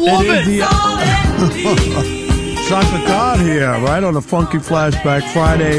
love it. Shaka Khan here, right on a Funky Flashback Friday.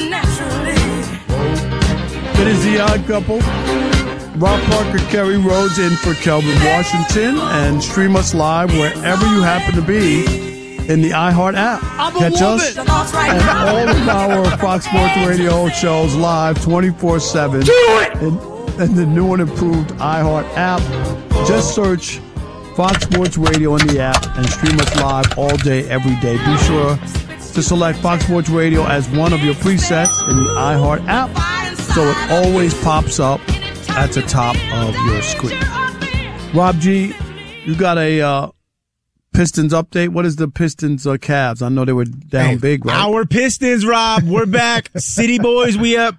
It is the Odd Couple. Rob Parker, Kerry Rhodes in for Kelvin Washington, and stream us live wherever you happen to be in the iHeart app. Catch us and all of our Fox Sports Radio shows live 24/7. Do it! In the new and improved iHeart app. Just search Fox Sports Radio in the app and stream us live all day, every day. Be sure to select Fox Sports Radio as one of your presets in the iHeart app so it always pops up at the top of your screen. Rob G, you got a Pistons update? What is the Pistons Cavs? I know they were down big, right? Our Pistons, Rob, we're back. City Boys, we up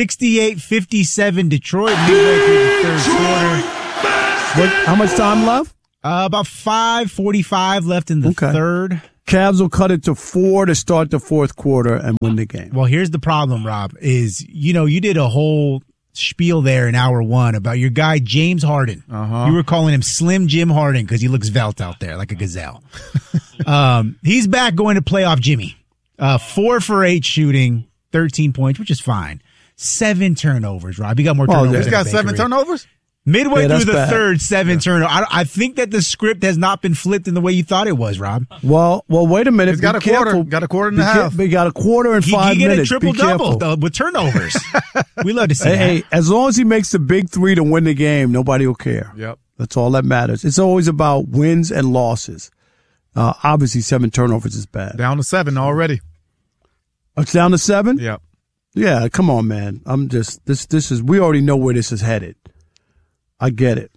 68-57 Detroit midway through the third quarter. How much time left? About 5:45 left in the third. Cavs will cut it to 4 to start the fourth quarter and win the game. Well, here's the problem, Rob, is, you did a whole spiel there in hour one about your guy, James Harden. You were calling him Slim Jim Harden because he looks svelte out there like a gazelle. He's back going to playoff Jimmy. 4 for 8 shooting, 13 points, which is fine. 7 turnovers, Rob. He got more turnovers. He's got 7 turnovers? Midway through the third, 7 turnovers. I think that the script has not been flipped in the way you thought it was, Rob. Well, wait a minute. He's got a quarter. Got a quarter and a half. He got a quarter in 5 minutes. He get a triple-double with turnovers. We love to see that. Hey, as long as he makes the big 3 to win the game, nobody will care. Yep. That's all that matters. It's always about wins and losses. Obviously, 7 turnovers is bad. Down to 7 already. It's down to 7? Yep. Yeah, come on, man. This is, we already know where this is headed. I get it.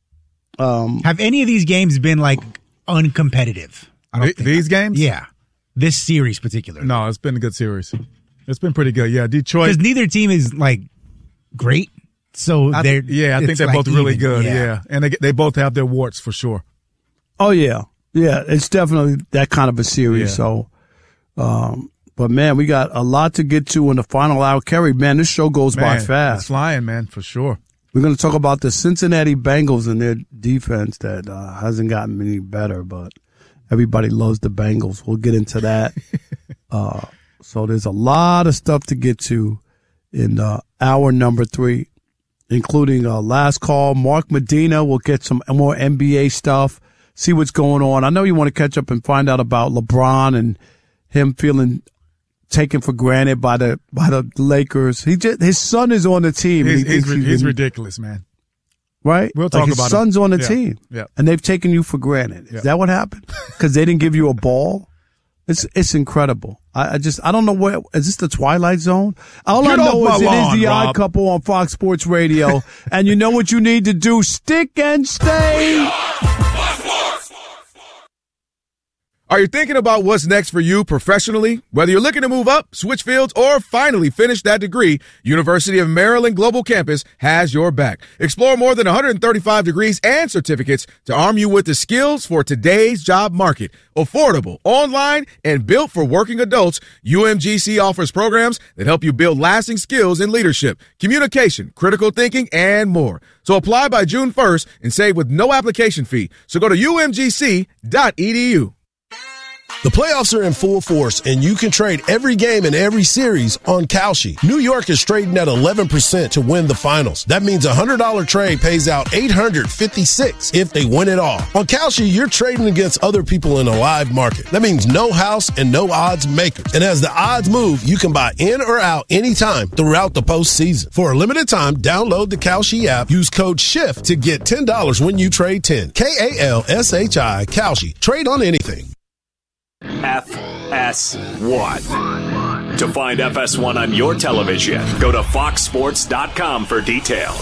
Have any of these games been uncompetitive? These games? Yeah. This series particularly. No, it's been a good series. It's been pretty good. Yeah, Detroit. Because neither team is great. So I think they're both really good. Yeah. And they both have their warts for sure. Oh, yeah. Yeah, it's definitely that kind of a series. Yeah. So, but man, we got a lot to get to in the final hour. Kerry, man, this show goes by fast. It's flying, man, for sure. We're going to talk about the Cincinnati Bengals and their defense that hasn't gotten any better, but everybody loves the Bengals. We'll get into that. So there's a lot of stuff to get to in hour number 3, including last call. Mark Medina will get some more NBA stuff, see what's going on. I know you want to catch up and find out about LeBron and him feeling taken for granted by the Lakers. His son is on the team. He's ridiculous, man. Right? We'll talk about his son's on the team. Yeah. And they've taken you for granted. Is that what happened? Because they didn't give you a ball? It's incredible. I don't know where, is this the Twilight Zone? All I know is it is the Odd Couple on Fox Sports Radio. And you know what you need to do? Stick and stay. Are you thinking about what's next for you professionally? Whether you're looking to move up, switch fields, or finally finish that degree, University of Maryland Global Campus has your back. Explore more than 135 degrees and certificates to arm you with the skills for today's job market. Affordable, online, and built for working adults, UMGC offers programs that help you build lasting skills in leadership, communication, critical thinking, and more. So apply by June 1st and save with no application fee. So go to umgc.edu. The playoffs are in full force, and you can trade every game in every series on Kalshi. New York is trading at 11% to win the finals. That means a $100 trade pays out $856 if they win it all. On Kalshi, you're trading against other people in a live market. That means no house and no odds makers. And as the odds move, you can buy in or out anytime throughout the postseason. For a limited time, download the Kalshi app. Use code SHIFT to get $10 when you trade 10. KALSHI, Kalshi. Trade on anything. FS1. To find FS1 on your television, go to foxsports.com for details.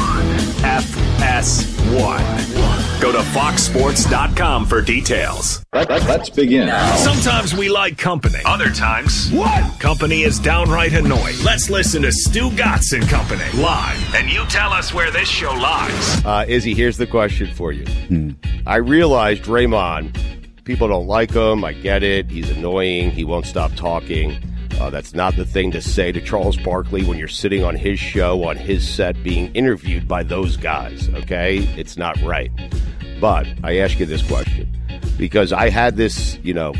FS1. Go to foxsports.com for details. Let's begin. Sometimes we like company. Other times, company is downright annoying. Let's listen to Stu Gatz and Company live, and you tell us where this show lies. Izzy, here's the question for you. I realize Draymond, people don't like him. I get it. He's annoying. He won't stop talking. That's not the thing to say to Charles Barkley when you're sitting on his show, on his set, being interviewed by those guys, okay? It's not right. But I ask you this question. because I had this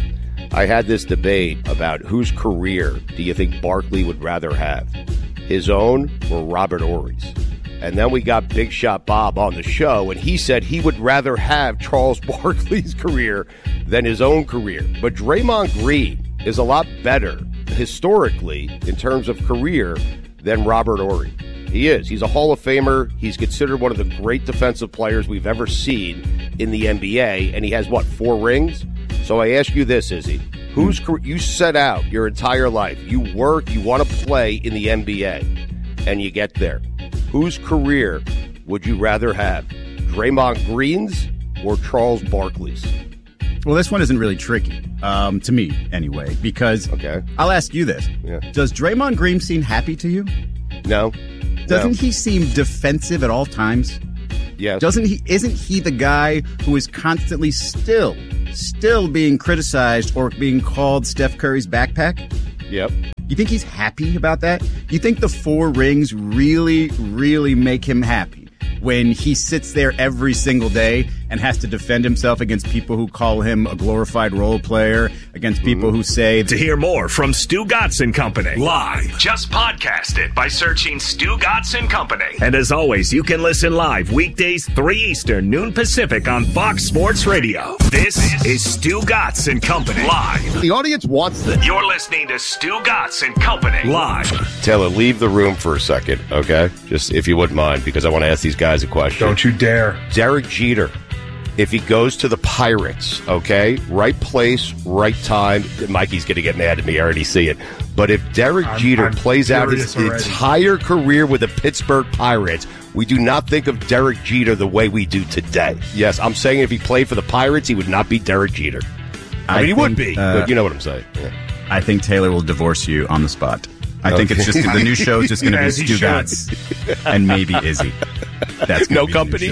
debate about whose career do you think Barkley would rather have, his own or Robert Horry's? And then we got Big Shot Bob on the show, and he said he would rather have Charles Barkley's career than his own career. But Draymond Green is a lot better historically in terms of career than Robert Horry. He is. He's a Hall of Famer. He's considered one of the great defensive players we've ever seen in the NBA, and he has, 4 rings? So I ask you this, Izzy. You set out your entire life. You work, you want to play in the NBA, and you get there. Whose career would you rather have, Draymond Green's or Charles Barkley's? Well, this one isn't really tricky, to me anyway, because I'll ask you this. Yeah. Does Draymond Green seem happy to you? No. Doesn't he seem defensive at all times? Yes. Isn't he the guy who is constantly still being criticized or being called Steph Curry's backpack? Yep. You think he's happy about that? You think the 4 rings really, really make him happy when he sits there every single day and has to defend himself against people who call him a glorified role player, against people who say... To hear more from Stu Gatz and Company live, just podcast it by searching Stu Gatz and Company. And as always, you can listen live weekdays 3 Eastern, noon Pacific on Fox Sports Radio. This is Stu Gatz and Company live. The audience wants this. You're listening to Stu Gatz and Company live. Taylor, leave the room for a second, okay? Just if you wouldn't mind, because I want to ask these guys a question. Don't you dare. Derek Jeter, if he goes to the Pirates, okay? Right place, right time. Mikey's going to get mad at me. I already see it. But if Derek Jeter plays out his entire career with the Pittsburgh Pirates, we do not think of Derek Jeter the way we do today. Yes, I'm saying if he played for the Pirates, he would not be Derek Jeter. I mean, he would be, but you know what I'm saying. Yeah. I think Taylor will divorce you on the spot. I think it's just the new show is just going to be Stu Gatz and maybe Izzy. That's no company.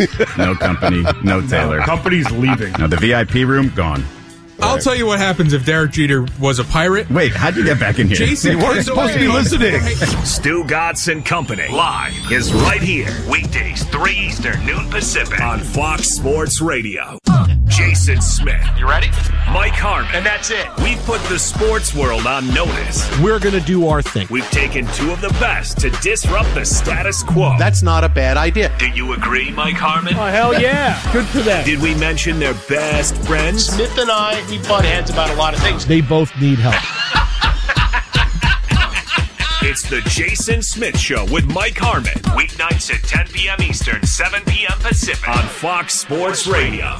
No company. No Taylor. Company's leaving. No, the VIP room gone. I'll tell you what happens if Derek Jeter was a Pirate. Wait, how'd you get back in here? Jason, you weren't supposed to be listening. Stu Gatz and Company live is right here. Weekdays 3 Eastern, noon Pacific on Fox Sports Radio. Jason Smith. You ready? Mike Harmon. And that's it. We've put the sports world on notice. We're going to do our thing. We've taken 2 of the best to disrupt the status quo. That's not a bad idea. Do you agree, Mike Harmon? Oh, hell yeah. Good for them. Did we mention their best friends? Smith and I, we butt heads about a lot of things. They both need help. It's the Jason Smith Show with Mike Harmon. Weeknights at 10 p.m. Eastern, 7 p.m. Pacific on Fox Sports Radio.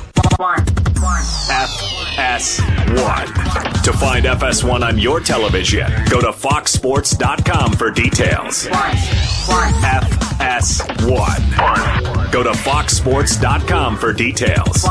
FS1. To find FS1 on your television, go to foxsports.com for details. FS1. Go to foxsports.com for details.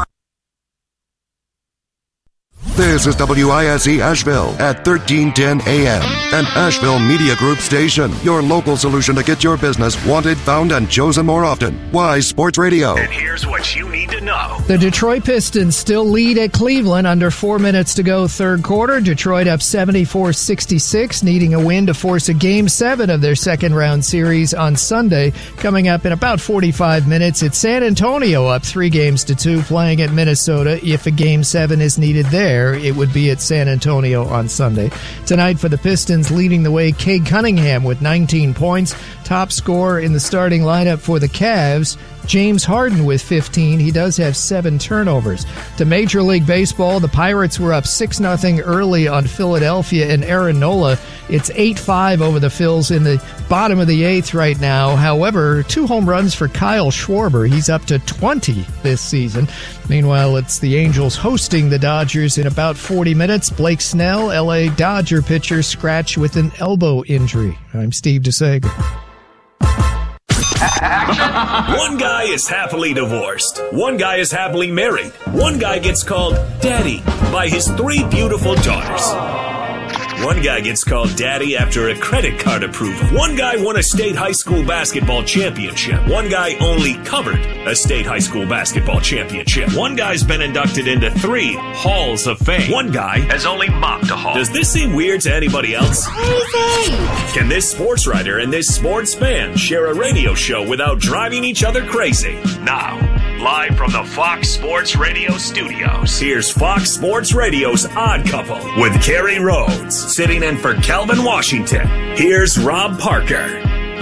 This is WISE Asheville at 1310 AM, an Asheville Media Group station. Your local solution to get your business wanted, found, and chosen more often. Wise Sports Radio. And here's what you need to know. The Detroit Pistons still lead at Cleveland under 4 minutes to go third quarter. Detroit up 74-66, needing a win to force a Game 7 of their second-round series on Sunday. Coming up in about 45 minutes, it's San Antonio up 3-2, playing at Minnesota. If a Game 7 is needed there, it would be at San Antonio on Sunday. Tonight for the Pistons, leading the way, Cade Cunningham with 19 points. Top scorer in the starting lineup for the Cavs, James Harden with 15. He does have 7 turnovers. To Major League Baseball, the Pirates were up 6-0 early on Philadelphia and Aaron Nola. It's 8-5 over the Phils in the bottom of the 8th right now. However, 2 home runs for Kyle Schwarber. He's up to 20 this season. Meanwhile, it's the Angels hosting the Dodgers in about 40 minutes. Blake Snell, L.A. Dodger pitcher, scratched with an elbow injury. I'm Steve DeSager. One guy is happily divorced. One guy is happily married. One guy gets called Daddy by his 3 beautiful daughters. One guy gets called Daddy after a credit card approval. One guy won a state high school basketball championship. One guy only covered a state high school basketball championship. One guy's been inducted into 3 halls of fame. One guy has only mopped a hall. Does this seem weird to anybody else? Crazy! Can this sports writer and this sports fan share a radio show without driving each other crazy? Now, Live from the Fox Sports Radio studios, here's Fox Sports Radio's Odd Couple with Kerry Rhodes. Sitting in for Kelvin Washington, here's Rob Parker.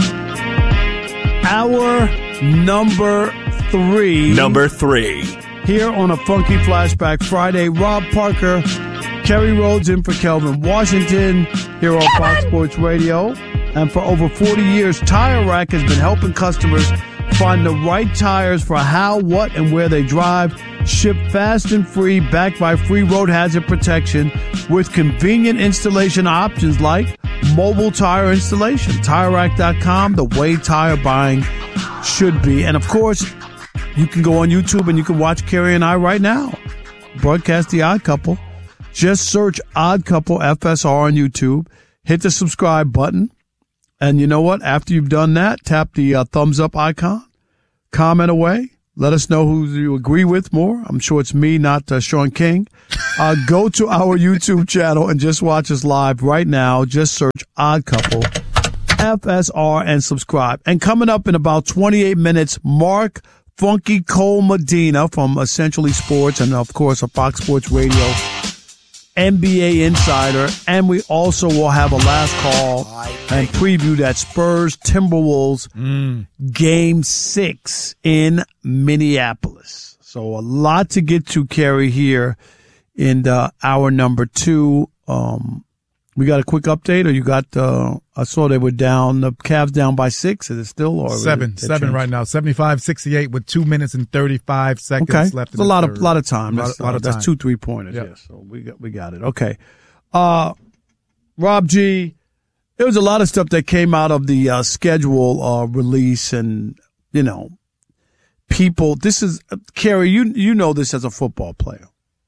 Our number 3. Number 3. Here on a Funky Flashback Friday, Rob Parker, Kerry Rhodes in for Kelvin Washington here on Fox Sports Radio. And for over 40 years, Tire Rack has been helping customers find the right tires for how, what, and where they drive. Ship fast and free, backed by free road hazard protection with convenient installation options like mobile tire installation. TireRack.com, the way tire buying should be. And, of course, you can go on YouTube and you can watch Kerry and I right now broadcast The Odd Couple. Just search Odd Couple FSR on YouTube. Hit the subscribe button. And you know what? After you've done that, tap the thumbs up icon. Comment away. Let us know who you agree with more. I'm sure it's me, not Sean King. Go to our YouTube channel and just watch us live right now. Just search Odd Couple FSR and subscribe. And coming up in about 28 minutes, Mark Funky Cole Medina from Essentially Sports and, of course, a Fox Sports Radio NBA insider. And we also will have a last call and preview that Spurs Timberwolves Game 6 in Minneapolis. So a lot to get to, Kerry, here in hour number 2. We got a quick update, or you got, I saw they were down, the Cavs down by 6. Is it still? Or 7 right now. 75-68 with 2 minits and 35 seconds left. It's a lot of time. That's lot of time. That's 2 3-pointers. Yep. Yeah, so we got it. Okay. Rob G, there was a lot of stuff that came out of the schedule release, and, you know, people, this is, Kerry, you know this as a football player.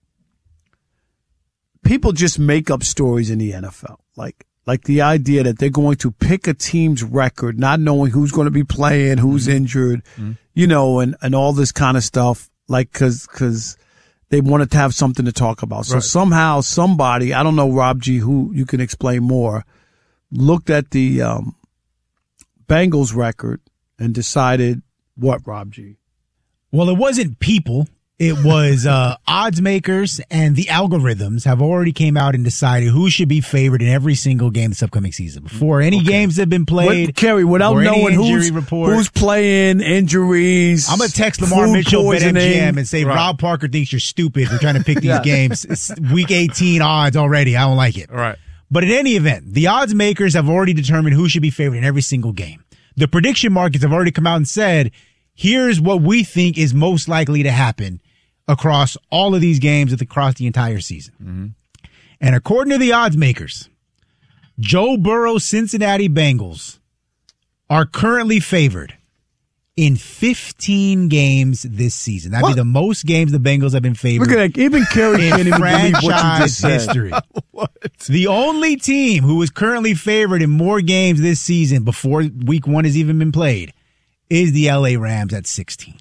People just make up stories in the NFL. Like the idea that they're going to pick a team's record, not knowing who's going to be playing, who's injured, you know, and all this kind of stuff, like, cause they wanted to have something to talk about. So somehow somebody, I don't know, Rob G, who you can explain more, looked at the, Bengals record and decided what, Rob G? Well, it wasn't people. It was odds makers, and the algorithms have already came out and decided who should be favored in every single game this upcoming season before any games have been played. Kerry, without knowing who's playing, injuries. I'm going to text Lamar Mitchell, BetMGM, and say, Rob Parker thinks you're stupid for trying to pick these games. It's week 18 odds already. I don't like it. Right. But in any event, the odds makers have already determined who should be favored in every single game. The prediction markets have already come out and said, here's what we think is most likely to happen across all of these games across the entire season. And according to the odds makers, Joe Burrow's Cincinnati Bengals are currently favored in 15 games this season. That'd be the most games the Bengals have been favored. Look at that. Even Kerry can't even believe what you just said. History. The only team who is currently favored in more games this season before week 1 has even been played is the LA Rams at 16.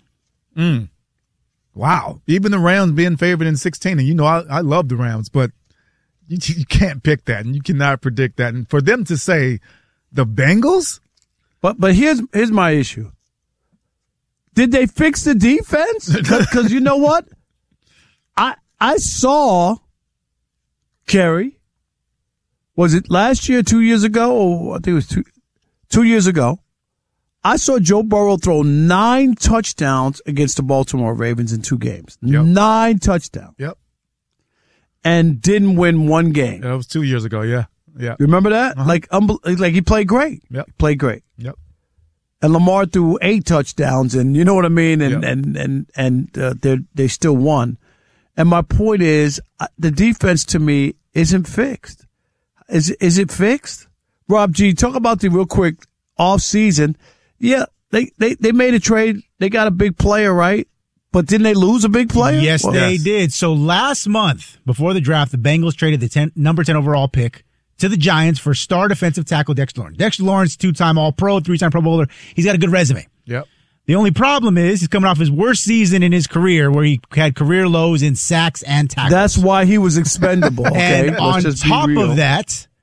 Wow. Even the Rams being favored in 16. And, you know, I love the Rams, but you can't pick that, and you cannot predict that. And for them to say the Bengals? But here's my issue. Did they fix the defense? Because you know what? I saw, Kerry, was it last year, 2 years ago? Or I think it was 2 years ago. I saw Joe Burrow throw 9 touchdowns against the Baltimore Ravens in 2 games. 9 touchdowns. Yep. And didn't win 1 game. That was 2 years ago, yeah. You remember that? Like he played great. Yep. Played great. Yep. And Lamar threw 8 touchdowns, and you know what I mean? And they still won. And my point is, the defense to me isn't fixed. Is it fixed? Rob G, talk about the real quick off season. Yeah, they made a trade. They got a big player, right? But didn't they lose a big player? Yes, they did. So last month, before the draft, the Bengals traded the number 10 overall pick to the Giants for star defensive tackle Dexter Lawrence. Dexter Lawrence, 2-time All-Pro, 3-time Pro Bowler. He's got a good resume. Yep. The only problem is he's coming off his worst season in his career, where he had career lows in sacks and tackles. That's why he was expendable. Okay? And on top of that,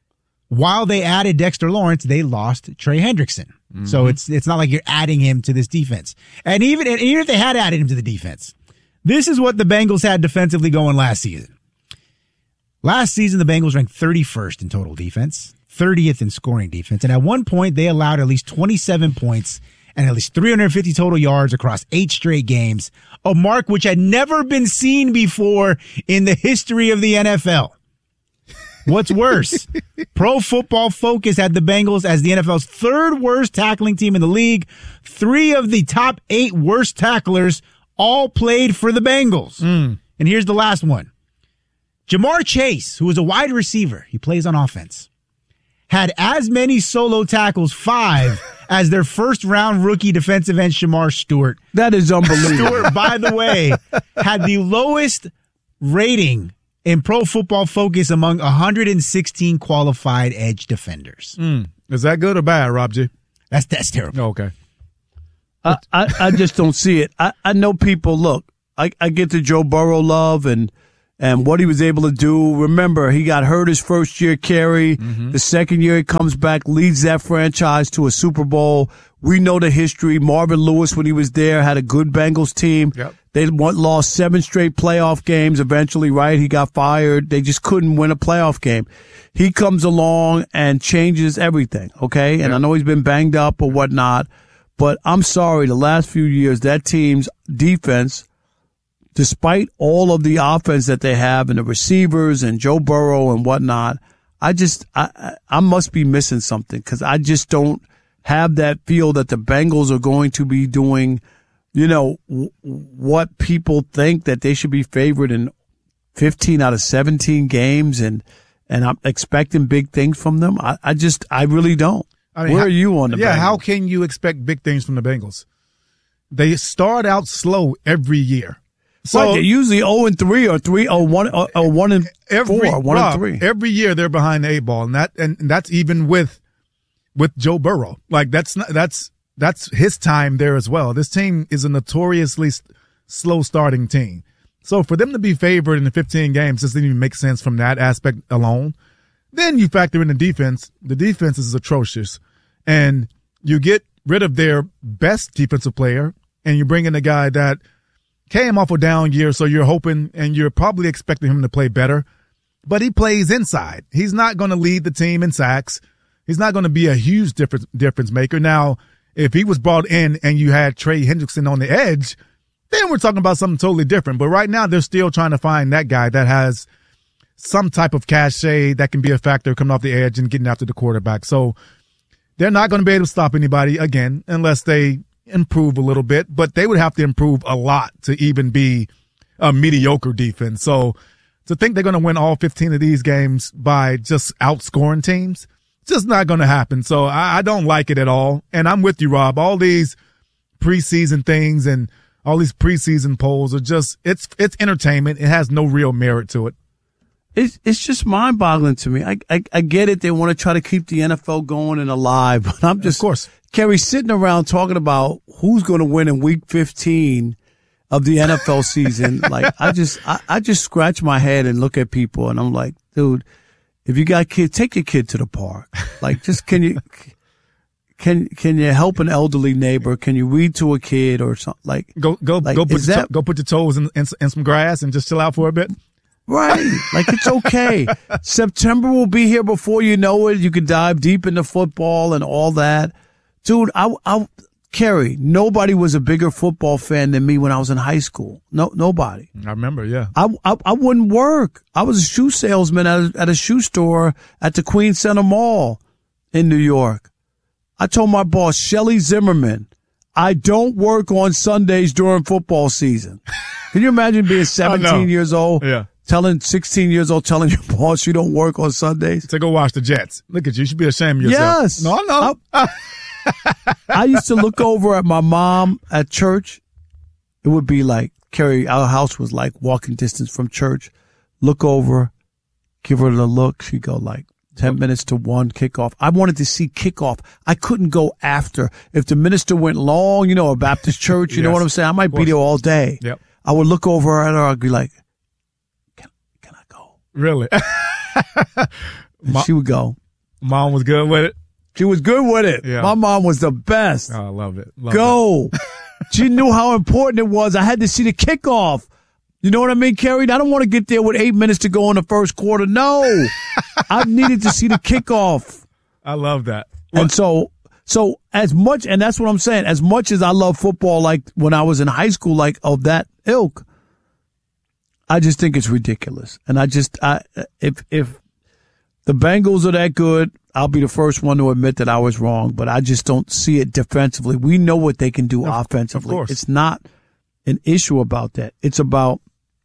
while they added Dexter Lawrence, they lost Trey Hendrickson. Mm-hmm. So it's not like you're adding him to this defense. And even if they had added him to the defense, this is what the Bengals had defensively going last season. Last season, the Bengals ranked 31st in total defense, 30th in scoring defense, and at one point, they allowed at least 27 points and at least 350 total yards across 8 straight games, a mark which had never been seen before in the history of the NFL. What's worse, Pro Football Focus had the Bengals as the NFL's 3rd worst tackling team in the league. 3 of the top 8 worst tacklers all played for the Bengals. And here's the last one. Jamar Chase, who is a wide receiver, he plays on offense, had as many solo tackles, 5, as their first-round rookie defensive end, Shamar Stewart. That is unbelievable. Stewart, by the way, had the lowest rating in Pro Football Focus among 116 qualified edge defenders. Is that good or bad, Rob G? That's terrible. Oh, okay. I just don't see it. I know people, look, I get the Joe Burrow love and what he was able to do. Remember, he got hurt his first year, Kerry. The second year he comes back, leads that franchise to a Super Bowl. We know the history. Marvin Lewis, when he was there, had a good Bengals team. Yep. They lost 7 straight playoff games eventually, right? He got fired. They just couldn't win a playoff game. He comes along and changes everything, okay? And I know he's been banged up or whatnot, but I'm sorry, the last few years, that team's defense, despite all of the offense that they have and the receivers and Joe Burrow and whatnot, I must be missing something because I just don't have that feel that the Bengals are going to be doing, what people think that they should be favored in 15 out of 17 games, and I'm expecting big things from them. I really don't. I mean, where are you on the Bengals? How can you expect big things from the Bengals? They start out slow every year. So they're usually 0-3 or 1-4, 1-3. Every year they're behind the 8 ball, and that's even with Joe Burrow. Like that's his time there as well. This team is a notoriously slow starting team. So for them to be favored in the 15 games doesn't even make sense from that aspect alone. Then you factor in the defense. The defense is atrocious, and you get rid of their best defensive player, and you bring in a guy that came off a down year, so you're hoping and you're probably expecting him to play better, but he plays inside. He's not going to lead the team in sacks. He's not going to be a huge difference maker. Now, if he was brought in and you had Trey Hendrickson on the edge, then we're talking about something totally different. But right now, they're still trying to find that guy that has some type of cachet that can be a factor coming off the edge and getting after the quarterback. So they're not going to be able to stop anybody again unless they improve a little bit, but they would have to improve a lot to even be a mediocre defense. So to think they're going to win all 15 of these games by just outscoring teams, it's just not going to happen. So I don't like it at all. And I'm with you, Rob. All these preseason things and all these preseason polls are just, it's entertainment. It has no real merit to it. It's just mind-boggling to me. I get it. They want to try to keep the NFL going and alive, but I'm just, of course, Kerry, sitting around talking about who's going to win in week 15 of the NFL season. Like, I just scratch my head and look at people and I'm like, dude, if you got kids, take your kid to the park. Like, just can you help an elderly neighbor? Can you read to a kid or something? Like, go put your toes in some grass and just chill out for a bit. Right. Like, it's okay. September will be here before you know it. You can dive deep into football and all that. Dude, Kerry, nobody was a bigger football fan than me when I was in high school. No, nobody. I remember, yeah. I wouldn't work. I was a shoe salesman at a shoe store at the Queen Center Mall in New York. I told my boss, Shelly Zimmerman, I don't work on Sundays during football season. Can you imagine being 17 years old? Yeah. 16 years old, telling your boss you don't work on Sundays? To go watch the Jets. Look at you. You should be ashamed of yourself. Yes. No, I know. I used to look over at my mom at church. It would be like, Kerry, our house was like walking distance from church. Look over, give her the look. She'd go like 10 minutes to 1 kickoff. I wanted to see kickoff. I couldn't go after. If the minister went long, a Baptist church, you know what I'm saying? I might be there all day. Yep. I would look over at her. I'd be like, can I go? Really? She would go. Mom was good with it. She was good with it. Yeah. My mom was the best. Oh, I loved it. Go. She knew how important it was. I had to see the kickoff. You know what I mean, Kerry? I don't want to get there with 8 minutes to go in the first quarter. No. I needed to see the kickoff. I love that. And so as much, and that's what I'm saying, as much as I love football, like when I was in high school, like of that ilk, I just think it's ridiculous. And if the Bengals are that good, I'll be the first one to admit that I was wrong, but I just don't see it defensively. We know what they can do offensively. Of course. It's not an issue about that. It's about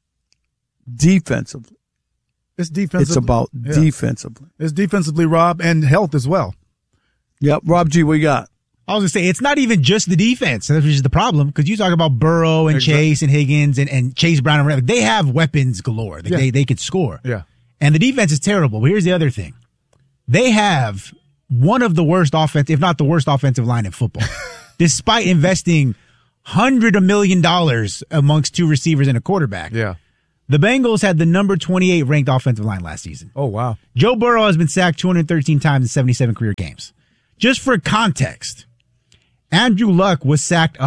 defensively. It's defensively. It's about defensively. It's defensively, Rob, and health as well. Yep. Rob G, what you got? I was going to say, it's not even just the defense, which is the problem, because you talk about Burrow and Chase and Higgins and Chase Brown. And they have weapons galore. They could score. Yeah. And the defense is terrible. But here's the other thing. They have one of the worst offense, if not the worst offensive line in football, despite investing $100 million amongst two receivers and a quarterback. Yeah. The Bengals had the number 28 ranked offensive line last season. Oh, wow. Joe Burrow has been sacked 213 times in 77 career games. Just for context, Andrew Luck was sacked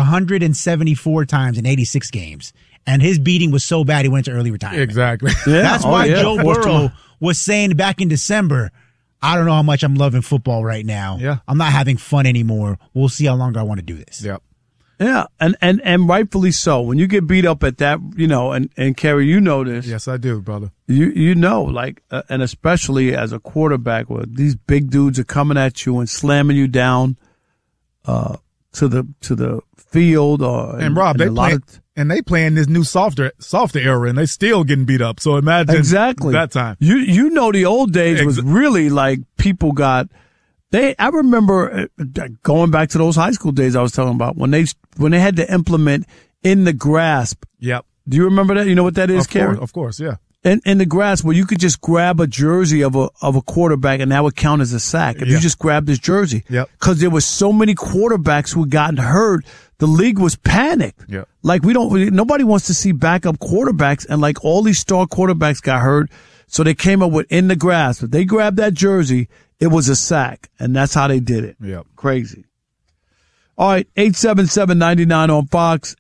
174 times in 86 games, and his beating was so bad he went to early retirement. Exactly. Yeah. That's why Joe Burrow was saying back in December, I don't know how much I'm loving football right now. Yeah. I'm not having fun anymore. We'll see how long I want to do this. Yep. Yeah, and rightfully so. When you get beat up at that, and Kerry, you know this. Yes, I do, brother. You know, like, and especially as a quarterback, where these big dudes are coming at you and slamming you down, to the field, and Rob, they playing this new softer era, and they still getting beat up. So imagine exactly that time. You know, the old days was really like people got. I remember going back to those high school days I was talking about when they had to implement in the grasp. Yep. Do you remember that? You know what that is, Kerry? Of course, yeah. In the grasp, where you could just grab a jersey of a quarterback and that would count as a sack if you just grabbed his jersey. Yep. Because there was so many quarterbacks who had gotten hurt, the league was panicked. Yep. Like nobody wants to see backup quarterbacks, and like all these star quarterbacks got hurt, so they came up with in the grasp. If they grabbed that jersey, it was a sack, and that's how they did it. Yep. Crazy. All right, 877-99 on Fox,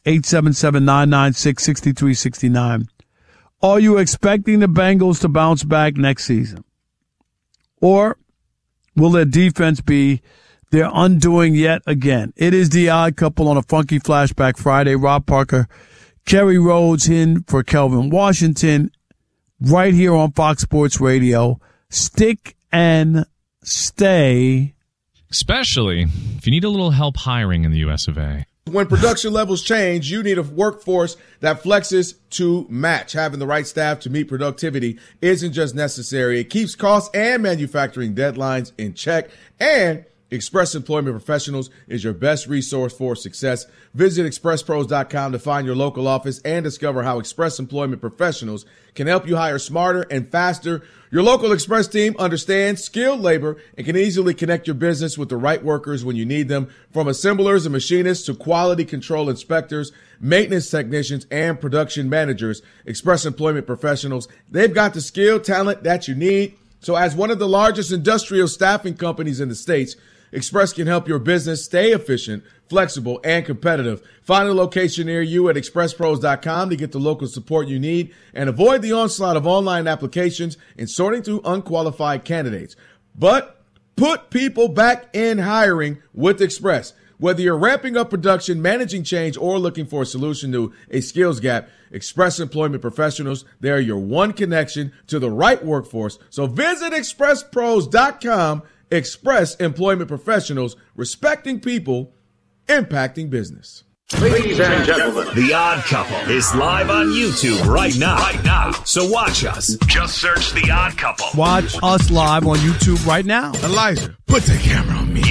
877-996-6369. Are you expecting the Bengals to bounce back next season? Or will their defense be their undoing yet again? It is the Odd Couple on a Funky Flashback Friday. Rob Parker, Kerry Rhodes in for Kelvin Washington, right here on Fox Sports Radio. Stick and stay. Especially if you need a little help hiring in the US of A. When production levels change, you need a workforce that flexes to match. Having the right staff to meet productivity isn't just necessary. It keeps costs and manufacturing deadlines in check. And Express Employment Professionals is your best resource for success. Visit expresspros.com to find your local office and discover how Express Employment Professionals can help you hire smarter and faster. Your local Express team understands skilled labor and can easily connect your business with the right workers when you need them. From assemblers and machinists to quality control inspectors, maintenance technicians, and production managers, Express Employment Professionals, they've got the skilled talent that you need. So as one of the largest industrial staffing companies in the States, Express can help your business stay efficient, flexible, and competitive. Find a location near you at expresspros.com to get the local support you need and avoid the onslaught of online applications and sorting through unqualified candidates. But put people back in hiring with Express. Whether you're ramping up production, managing change, or looking for a solution to a skills gap, Express Employment Professionals, they're your one connection to the right workforce. So visit expresspros.com. Express Employment Professionals, respecting people, impacting business. Ladies and gentlemen, The Odd Couple is live on YouTube right now. So watch us. Just search The Odd Couple. Watch us live on YouTube right now. Elijah, put the camera on me.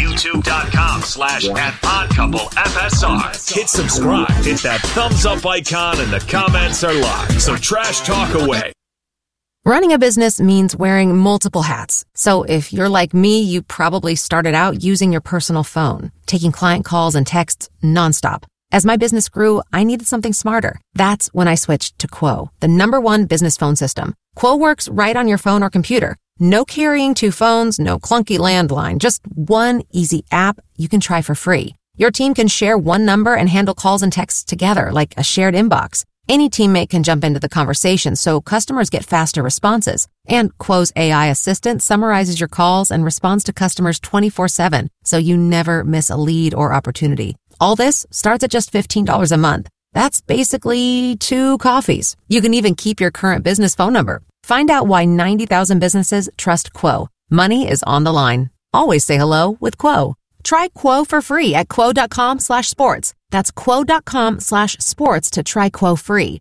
YouTube.com/@OddCoupleFSR. Hit subscribe. Hit that thumbs up icon, and the comments are live. So trash talk away. Running a business means wearing multiple hats. So if you're like me, you probably started out using your personal phone, taking client calls and texts nonstop. As my business grew, I needed something smarter. That's when I switched to Quo, the #1 business phone system. Quo works right on your phone or computer. No carrying two phones, no clunky landline, just one easy app you can try for free. Your team can share one number and handle calls and texts together like a shared inbox. Any teammate can jump into the conversation so customers get faster responses. And Quo's AI assistant summarizes your calls and responds to customers 24/7, so you never miss a lead or opportunity. All this starts at just $15 a month. That's basically 2 coffees. You can even keep your current business phone number. Find out why 90,000 businesses trust Quo. Money is on the line. Always say hello with Quo. Try Quo for free at quo.com/sports. That's quo.com/sports to try Quo free.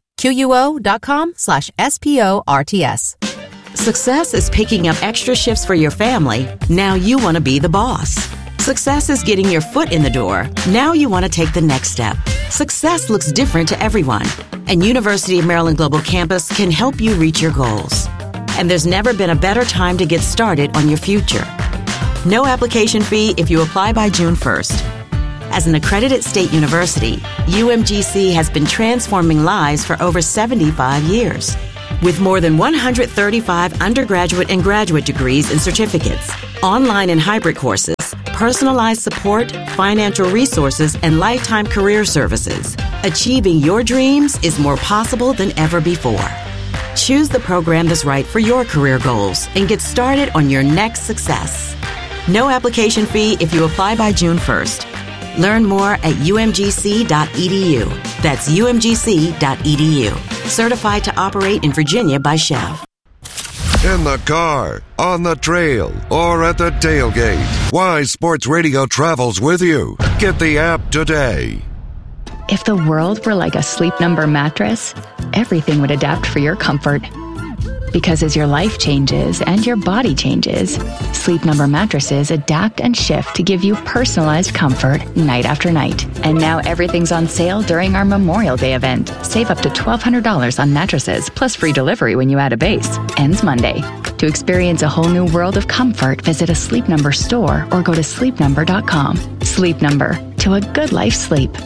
QUO.com/SPORTS. Success is picking up extra shifts for your family. Now you want to be the boss. Success is getting your foot in the door. Now you want to take the next step. Success looks different to everyone, and University of Maryland Global Campus can help you reach your goals. And there's never been a better time to get started on your future. No application fee if you apply by June 1st. As an accredited state university, UMGC has been transforming lives for over 75 years. With more than 135 undergraduate and graduate degrees and certificates, online and hybrid courses, personalized support, financial resources, and lifetime career services, achieving your dreams is more possible than ever before. Choose the program that's right for your career goals and get started on your next success. No application fee if you apply by June 1st. Learn more at umgc.edu. That's umgc.edu. Certified to operate in Virginia by Chev. In the car, on the trail, or at the tailgate, Wise Sports Radio travels with you. Get the app today. If the world were like a Sleep Number mattress, everything would adapt for your comfort. Because as your life changes and your body changes, Sleep Number mattresses adapt and shift to give you personalized comfort night after night. And now everything's on sale during our Memorial Day event. Save up to $1,200 on mattresses, plus free delivery when you add a base. Ends Monday. To experience a whole new world of comfort, visit a Sleep Number store or go to sleepnumber.com. Sleep Number. To a good life sleep.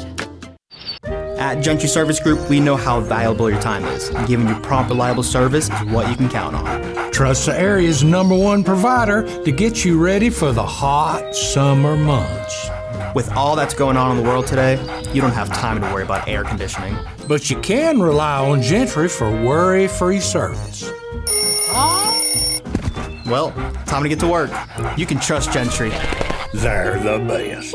At Gentry Service Group, we know how valuable your time is, and giving you prompt, reliable service is what you can count on. Trust the area's #1 provider to get you ready for the hot summer months. With all that's going on in the world today, you don't have time to worry about air conditioning. But you can rely on Gentry for worry-free service. Well, time to get to work. You can trust Gentry. They're the best.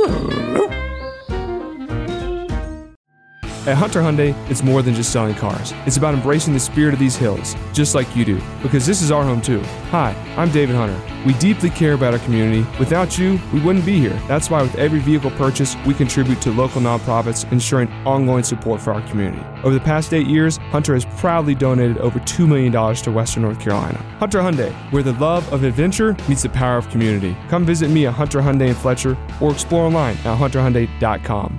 At Hunter Hyundai, it's more than just selling cars. It's about embracing the spirit of these hills, just like you do, because this is our home too. Hi, I'm David Hunter. We deeply care about our community. Without you, we wouldn't be here. That's why with every vehicle purchase, we contribute to local nonprofits, ensuring ongoing support for our community. Over the past 8 years, Hunter has proudly donated over $2 million to Western North Carolina. Hunter Hyundai, where the love of adventure meets the power of community. Come visit me at Hunter Hyundai in Fletcher or explore online at hunterhyundai.com.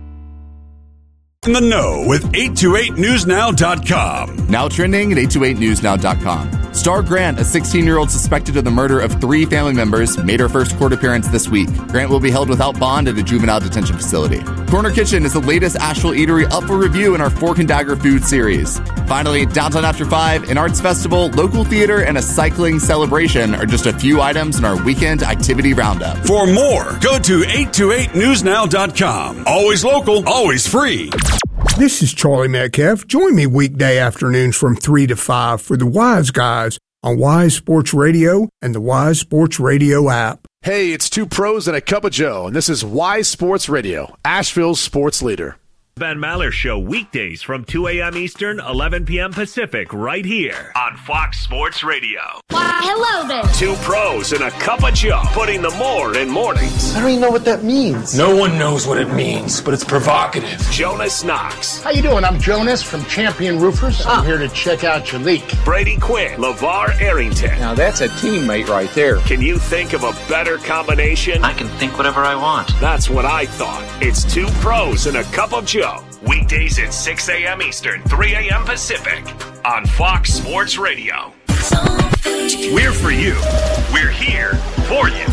In the know with 828newsnow.com. Now trending at 828newsnow.com. Star Grant, a 16-year-old suspected of the murder of 3 family members, made her first court appearance this week. Grant will be held without bond at a juvenile detention facility. Corner Kitchen is the latest Asheville eatery up for review in our Fork and Dagger food series. Finally, Downtown After 5, an arts festival, local theater, and a cycling celebration are just a few items in our weekend activity roundup. For more, go to 828newsnow.com. Always local, always free. This is Charlie Metcalf. Join me weekday afternoons from 3 to 5 for the Wise Guys on Wise Sports Radio and the Wise Sports Radio app. Hey, it's 2 pros and a cup of Joe, and this is Wise Sports Radio, Asheville's sports leader. Ben Maller Show weekdays from 2 a.m. Eastern, 11 p.m. Pacific, right here on Fox Sports Radio. Why, hello there. 2 pros and a cup of Joe, putting the more in mornings. I don't even know what that means. No one knows what it means, but it's provocative. Jonas Knox. How you doing? I'm Jonas from Champion Roofers. I'm here to check out your leak. Brady Quinn. LeVar Arrington. Now that's a teammate right there. Can you think of a better combination? I can think whatever I want. That's what I thought. It's 2 pros and a cup of Joe. Weekdays at 6 a.m. Eastern, 3 a.m. Pacific on Fox Sports Radio. We're for you. We're here for you.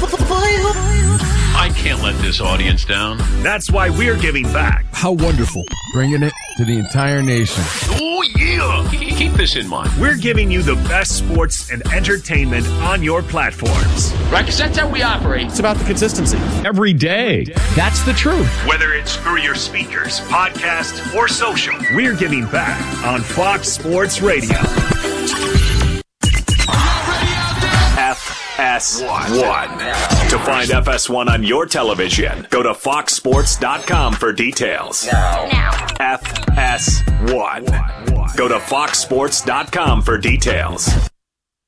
I can't let this audience down. That's why we're giving back. How wonderful. Bringing it to the entire nation. Oh, yeah. Keep this in mind. We're giving you the best sports and entertainment on your platforms. Right, because that's how we operate. It's about the consistency. Every day. That's the truth. Whether it's through your speakers, podcast, or social, we're giving back on Fox Sports Radio. FS1. To find FS1 on your television, go to foxsports.com for details. Now. FS1. Go to foxsports.com for details.